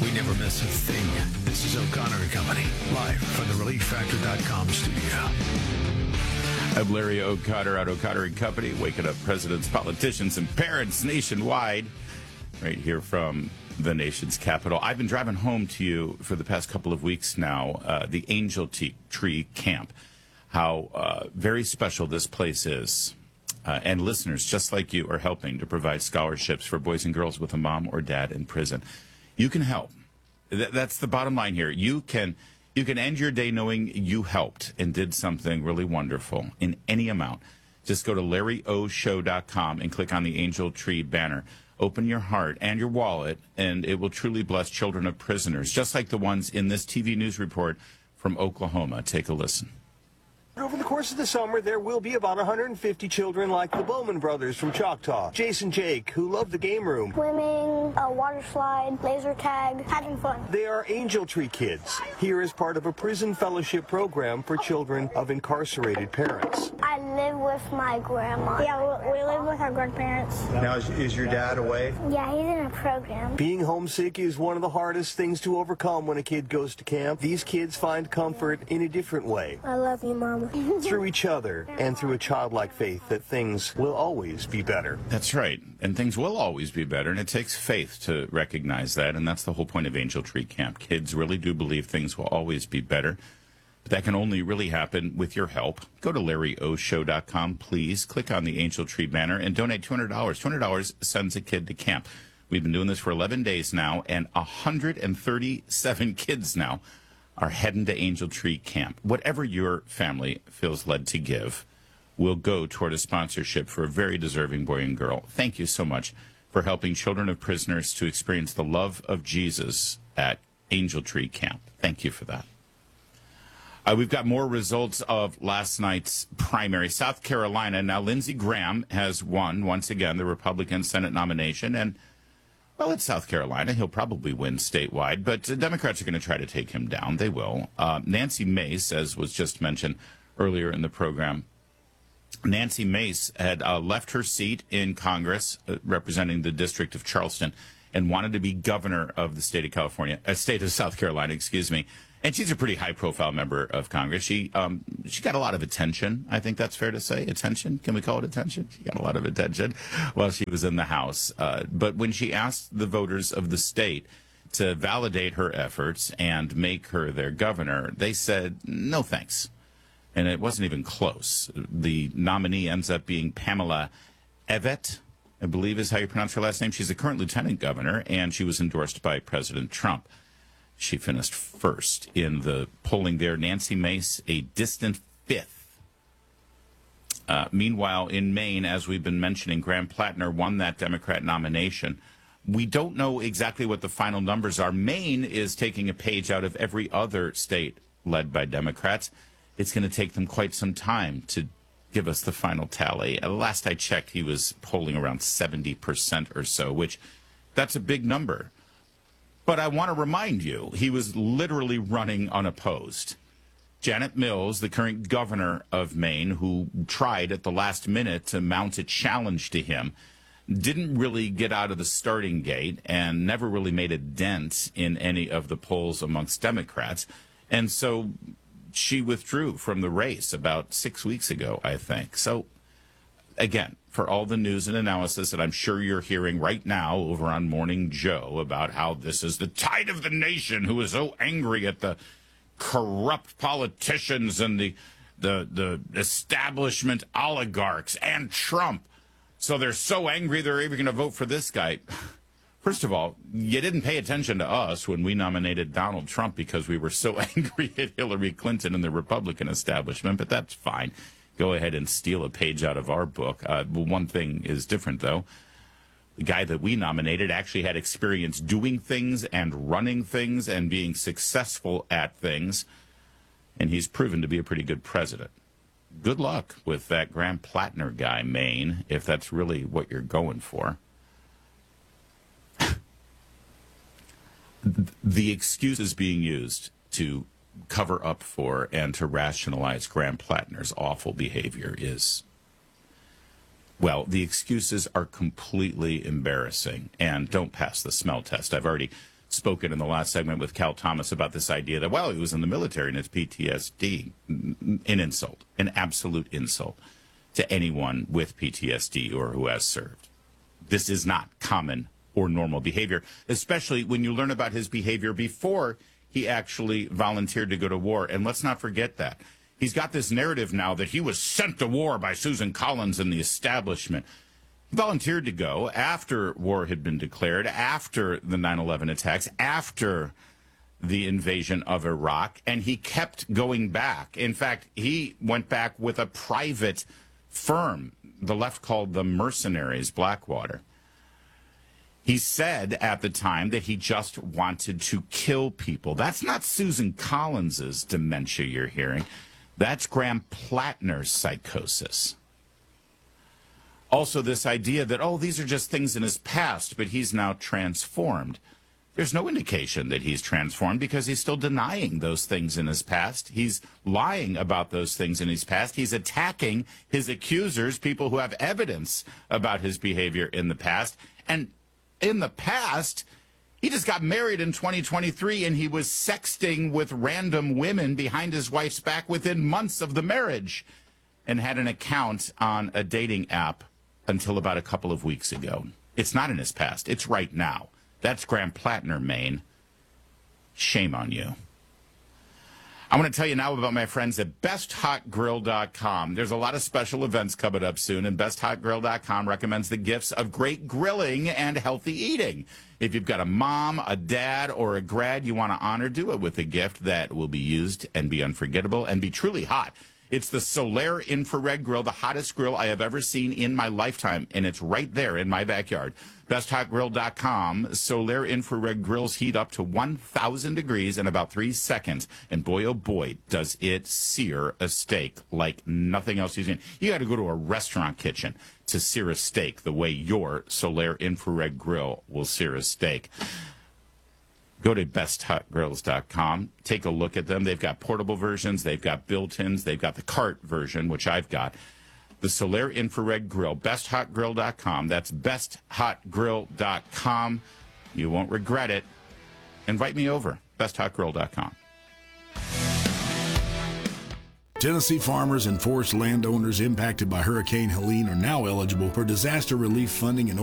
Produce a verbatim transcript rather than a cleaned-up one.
We never miss a thing. This is O'Connor and Company, live from the relief factor dot com studio. I'm Larry O'Connor at O'Connor and Company, waking up presidents, politicians, and parents nationwide, right here from the nation's capital. I've been driving home to you for the past couple of weeks now, uh, the Angel Tree Camp, how uh, very special this place is. Uh, and listeners just like you are helping to provide scholarships for boys and girls with a mom or dad in prison. You can help. Th- that's the bottom line here. You can you can end your day knowing you helped and did something really wonderful in any amount. Just go to larry o show dot com and click on the Angel Tree banner. Open your heart and your wallet, and it will truly bless children of prisoners, just like the ones in this T V news report from Oklahoma. Take a listen. Over the course of the summer, there will be about one hundred fifty children like the Bowman brothers from Choctaw. Jason Jake, who love the game room. Swimming, a water slide, laser tag, having fun. They are Angel Tree kids, here as part of a prison fellowship program for children of incarcerated parents. I live with my grandma. Yeah, we, we live with our grandparents. Now, is, is your dad away? Yeah, he's in a program. Being homesick is one of the hardest things to overcome when a kid goes to camp. These kids find comfort in a different way. I love you, Mama. Through each other and through a childlike faith that things will always be better. That's right. And things will always be better. And it takes faith to recognize that. And that's the whole point of Angel Tree Camp. Kids really do believe things will always be better. But that can only really happen with your help. Go to larry o show dot com, please. Click on the Angel Tree banner and donate two hundred dollars. two hundred dollars sends a kid to camp. We've been doing this for eleven days now, and one hundred thirty-seven kids now are heading to Angel Tree Camp. Whatever your family feels led to give will go toward a sponsorship for a very deserving boy and girl. Thank you so much for helping children of prisoners to experience the love of Jesus at Angel Tree Camp. Thank you for that. Uh, we've got more results of last night's primary. South Carolina, now Lindsey Graham has won, once again, the Republican Senate nomination, and well, it's South Carolina. He'll probably win statewide, but the Democrats are going to try to take him down. They will. Uh, Nancy Mace, as was just mentioned earlier in the program, Nancy Mace had uh, left her seat in Congress uh, representing the District of Charleston and wanted to be governor of the state of California, uh, state of South Carolina, excuse me. And she's a pretty high-profile member of Congress. She um, she got a lot of attention. I think that's fair to say. Attention? Can we call it attention? She got a lot of attention while she was in the House. Uh, but when she asked the voters of the state to validate her efforts and make her their governor, they said, no thanks. And it wasn't even close. The nominee ends up being Pamela Evette, I believe is how you pronounce her last name. She's the current lieutenant governor, and she was endorsed by President Trump. She finished first in the polling there. Nancy Mace, a distant fifth. Uh, meanwhile, in Maine, as we've been mentioning, Graham Plattner won that Democrat nomination. We don't know exactly what the final numbers are. Maine is taking a page out of every other state led by Democrats. It's going to take them quite some time to give us the final tally. Uh, last I checked, he was polling around seventy percent or so, which that's a big number. But I want to remind you, he was literally running unopposed. Janet Mills, the current governor of Maine, who tried at the last minute to mount a challenge to him, didn't really get out of the starting gate and never really made a dent in any of the polls amongst Democrats. And so she withdrew from the race about six weeks ago, I think. So, again, for all the news and analysis that I'm sure you're hearing right now over on Morning Joe about how this is the tide of the nation who is so angry at the corrupt politicians and the the the establishment oligarchs and Trump. So they're so angry they're even going to vote for this guy. First of all, you didn't pay attention to us when we nominated Donald Trump because we were so angry at Hillary Clinton and the Republican establishment, but that's fine. Go ahead and steal a page out of our book. Uh, well, one thing is different, though. The guy that we nominated actually had experience doing things and running things and being successful at things, and he's proven to be a pretty good president. Good luck with that Graham Plattner guy, Maine, if that's really what you're going for. The excuses being used to cover up for and to rationalize Graham Plattner's awful behavior is, well, the excuses are completely embarrassing and don't pass the smell test. I've already spoken in the last segment with Cal Thomas about this idea that, well, he was in the military and it's P T S D. An insult, an absolute insult to anyone with P T S D or who has served. This is not common or normal behavior, especially when you learn about his behavior before he actually volunteered to go to war. And let's not forget that. He's got this narrative now that he was sent to war by Susan Collins and the establishment. He volunteered to go after war had been declared, after the nine eleven attacks, after the invasion of Iraq, and he kept going back. In fact, he went back with a private firm, the left called the Mercenaries, Blackwater. He said at the time that he just wanted to kill people. That's not Susan Collins's dementia you're hearing. That's Graham Plattner's psychosis. Also, this idea that, oh, these are just things in his past, but he's now transformed. There's no indication that he's transformed because he's still denying those things in his past. He's lying about those things in his past. He's attacking his accusers, people who have evidence about his behavior in the past. And in the past, he just got married in twenty twenty-three, and he was sexting with random women behind his wife's back within months of the marriage and had an account on a dating app until about a couple of weeks ago. It's not in his past. It's right now. That's Graham Plattner, Maine. Shame on you. I want to tell you now about my friends at best hot grill dot com. There's a lot of special events coming up soon, and best hot grill dot com recommends the gifts of great grilling and healthy eating. If you've got a mom, a dad, or a grad you want to honor, do it with a gift that will be used and be unforgettable and be truly hot. It's the Solaire Infrared Grill, the hottest grill I have ever seen in my lifetime, and it's right there in my backyard. best hot grill dot com. Solaire Infrared Grills heat up to one thousand degrees in about three seconds, and boy, oh boy, does it sear a steak like nothing else you've seen. You got to go to a restaurant kitchen to sear a steak the way your Solaire Infrared Grill will sear a steak. Go to best hot grills dot com. Take a look at them. They've got portable versions. They've got built-ins. They've got the cart version, which I've got. The Solaire Infrared Grill, best hot grill dot com. That's best hot grill dot com. You won't regret it. Invite me over, best hot grill dot com. Tennessee farmers and forest landowners impacted by Hurricane Helene are now eligible for disaster relief funding and